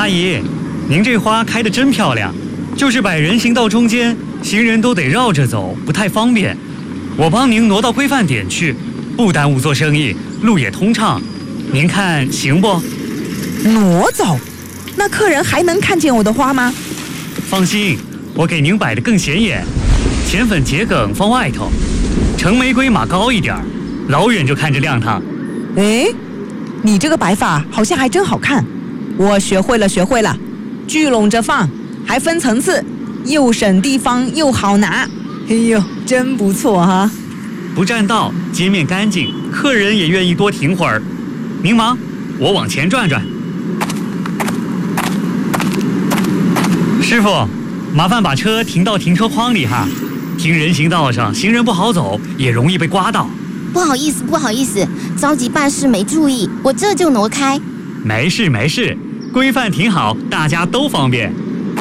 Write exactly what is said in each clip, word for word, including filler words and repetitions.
阿姨，您这花开得真漂亮，就是摆人行道中间，行人都得绕着走，不太方便。我帮您挪到规范点去，不耽误做生意，路也通畅。您看行不？ 挪走？那客人还能看见我的花吗？ 放心，我给您摆得更显眼，浅粉桔梗放外头，橙玫瑰码高一点，老远就看着亮堂。 哎，你这个摆法好像还真好看，我学会了学会了，聚拢着放，还分层次，又省地方又好拿。哎呦，真不错哈！ 不占道，街面干净，客人也愿意多停会儿。您忙，我往前转转。师傅，麻烦把车停到停车框里哈，停人行道上，行人不好走，也容易被刮到。 不好意思，不好意思，着急办事没注意，我这就挪开。 没事没事，规范停好，大家都方便。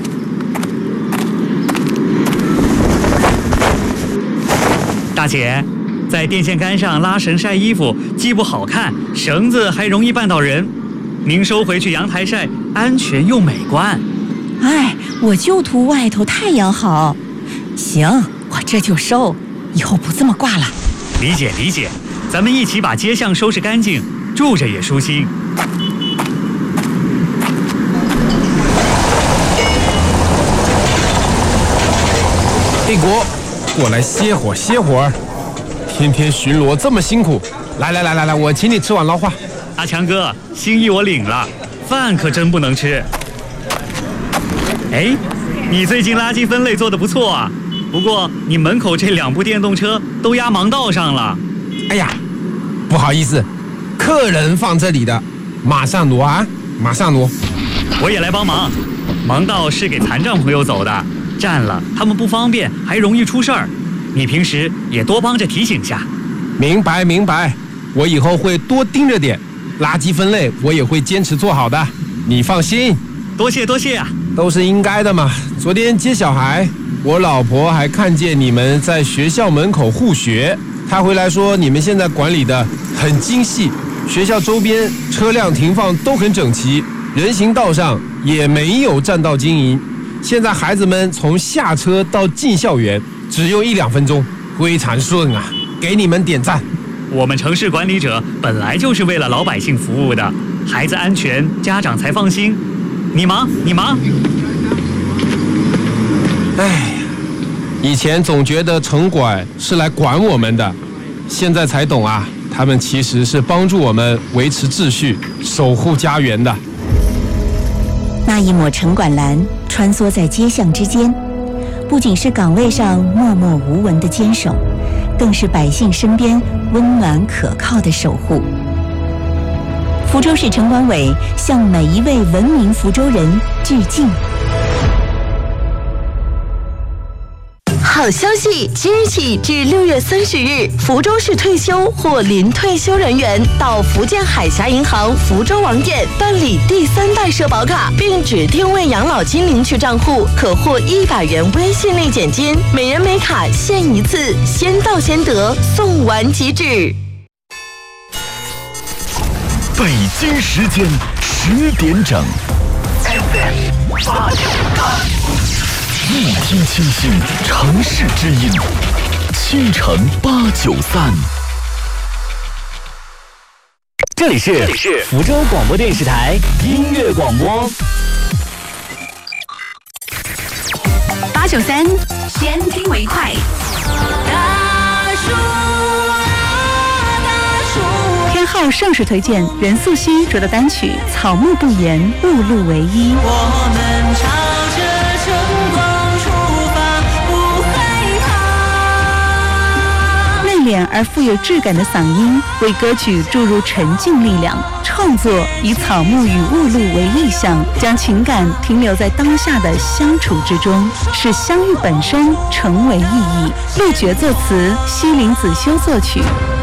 大姐，在电线杆上拉绳晒衣服，既不好看，绳子还容易绊到人。您收回去阳台晒，安全又美观。 哎，我就图外头太阳好。行，我这就收，以后不这么挂了。 理解理解，咱们一起把街巷收拾干净，住着也舒心。 帝国，过来歇会儿歇会儿，天天巡逻这么辛苦，来来来来来，我请你吃碗捞话。 阿强哥，心意我领了，饭可真不能吃。哎，你最近垃圾分类做得不错啊，不过你门口这两部电动车都压盲道上了。 哎呀，不好意思，客人放这里的，马上挪啊，马上挪。 我也来帮忙，盲道是给残障朋友走的，占了他们不方便，还容易出事儿。你平时也多帮着提醒下。 明白明白，我以后会多盯着点，垃圾分类我也会坚持做好的，你放心。 多谢多谢啊， 都是应该的嘛。昨天接小孩，我老婆还看见你们在学校门口护学，她回来说你们现在管理的很精细，学校周边车辆停放都很整齐，人行道上也没有占道经营。现在孩子们从下车到进校园只用一两分钟，非常顺啊，给你们点赞。 我们城市管理者本来就是为了老百姓服务的，孩子安全，家长才放心。你忙你忙。 哎呀，以前总觉得城管是来管我们的，现在才懂啊，他们其实是帮助我们维持秩序，守护家园的。 那一抹城管蓝穿梭在街巷之间，不仅是岗位上默默无闻的坚守，更是百姓身边温暖可靠的守护。福州市城管委向每一位文明福州人致敬。 好消息！即日起至六月三十日，福州市退休或临退休人员到福建海峡银行福州网点办理第三代社保卡，并指定为养老金领取账户，可获一百元微信内减金，每人每卡限一次，先到先得，送完即止。 北京时间十点整 ，F M 八九三，一听清新城市之音，七城八九三。这里是福州广播电视台音乐广播八九三，先听为快。大树啊大树，偏好盛世推荐任素汐主的单曲《草木不言，雾露为依》。 我们朝着晨光出发，不害怕。 内敛而富有质感的嗓音，为歌曲注入沉静力量。创作以草木与雾露为意象，将情感停留在当下的相处之中，使相遇本身成为意义。陆觉作词，西林子修作曲。